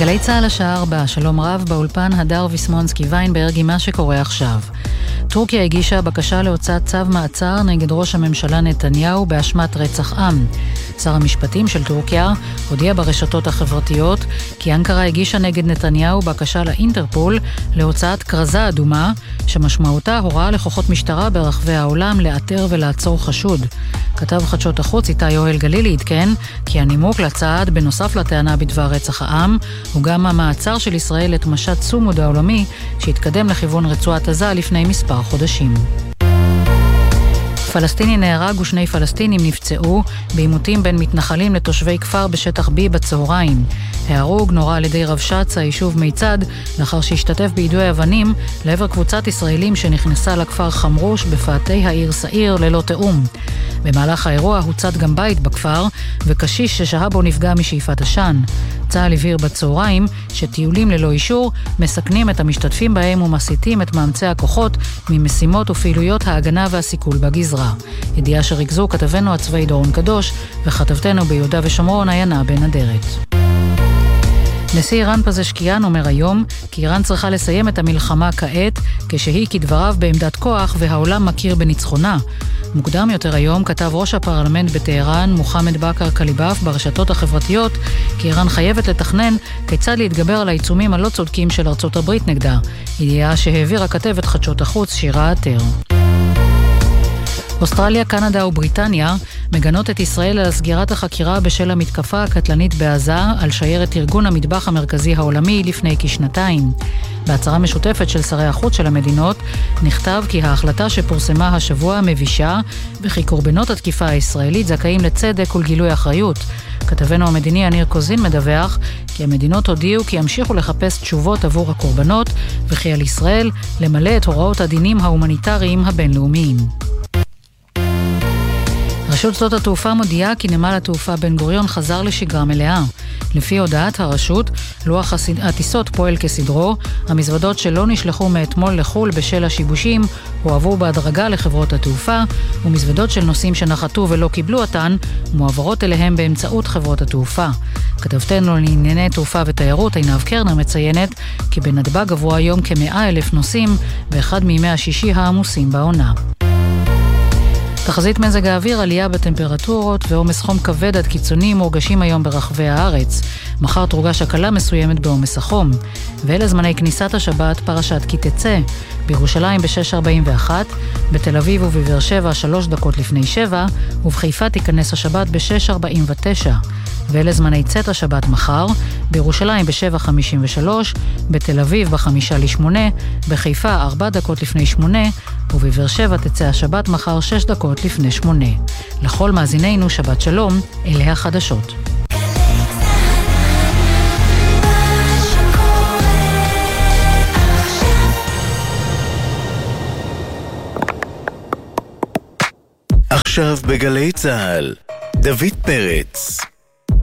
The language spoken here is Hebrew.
גלי צהל השעה 4, שלום רב באולפן הדר ויסמונסקי ויינברג עם מה שקורה עכשיו. טורקיה הגישה בקשה להוצאת צו מעצר נגד ראש הממשלה נתניהו באשמת רצח עם. שר המשפטים של טורקיה הודיע ברשתות החברתיות כי אנקרה הגישה נגד נתניהו בקשה לאינטרפול להוצאת כרזה אדומה שמשמעותה הוראה לכוחות משטרה ברחבי העולם לאתר ולעצור חשוד. כתב חדשות החוץ איתי יואל גלילי עדכן כי הנימוק לצעד בנוסף לטענה בדבר רצח העם הוא גם המעצר של ישראל את משט סומוד העולמי שהתקדם לכיוון רצועת עזה לפני מספר חודשים. פלסטיני נהרג ושני פלסטינים נפצעו בעימותים בין מתנחלים לתושבי כפר בשטח B בצהריים. ההרוג נורה על ידי רבש"ץ היישוב מיצד לאחר שהשתתף ביידוי אבנים לעבר קבוצת ישראלים שנכנסה לכפר חמרוש בפאתי העיר סעיר ללא תאום. במהלך האירוע הוצת גם בית בכפר וקשיש ששהה בו נפגע משאיפת עשן. צה"ל הבהיר בצהריים שטיולים ללא אישור מסכנים את המשתתפים בהם ומסיטים את מאמצי הכוחות ממשימות ופעילויות ההגנה והסיכול בגזרה. ידיעה שריכזו כתבנו הצבאי דורון קדוש וכתבתנו ביהודה ושומרון עיינה בן אדרת. נשיא איראן פזשקיאן אומר היום כי איראן צריכה לסיים את המלחמה כעת כשהיא כדבריו בעמדת כוח והעולם מכיר בניצחונה. מוקדם יותר היום כתב ראש הפרלמנט בטהרן מוחמד באקר קליבאף ברשתות החברתיות כי איראן חייבת לתכנן כיצד להתגבר על העיצומים הלא צודקים של ארצות הברית נגדה, ידיעה שהעבירה כתבת חדשות החוץ שירה עטר. אוסטרליה, קנדה ובריטניה מגנות את ישראל על סגירת החקירה בשל המתקפה הקטלנית בעזה על שיירת ארגון המטבח המרכזי העולמי לפני כשנתיים. בהצהרה משותפת של שרי החוץ של המדינות נכתב כי ההחלטה שפורסמה השבוע מבישה וכי קורבנות התקיפה הישראלית זכאים לצדק ולגילוי אחריות. כתבנו המדיני יניר קוזין מדווח כי המדינות הודיעו כי ימשיכו לחפש תשובות עבור הקורבנות וכי על ישראל למלא את הוראות הדינים ההומניטריים הבינלאומיים. רשות שדות התעופה מודיעה כי נמל התעופה בן גוריון חזר לשגרה מלאה. לפי הודעת הרשות, לוח הטיסות פועל כסדרו, המזוודות שלא נשלחו מאתמול לחול בשל השיבושים הועברו בהדרגה לחברות התעופה, ומזוודות של נוסעים שנחתו ולא קיבלו אותן מועברות אליהם באמצעות חברות התעופה. כתבתנו לענייני תעופה ותיירות עינב קרנר מציינת כי בנתב"ג עברו היום כ100,000 נוסעים באחד מימי השישי העמוסים בעונה. תחזית מזג האוויר, עלייה בטמפרטורות ועומס חום כבד עד קיצוני מורגשים היום ברחבי הארץ. מחר תורגש הקלה מסוימת בעומס החום. ואלה זמני כניסת השבת פרשת כי תצא. בירושלים ב-6:41, בתל אביב ובבאר שבע 3 דקות לפני 7, ובחיפה תיכנס השבת ב-6:49. ואלה זמני צאת השבת מחר, בירושלים ב-7:53, בתל אביב ב-5:08, בחיפה 4 דקות לפני 8, ובבאר שבע תצא השבת מחר 6 דקות לפני 8. לכל מאזינינו שבת שלום, אלה החדשות. עכשיו בגלי צהל, דוד פרץ.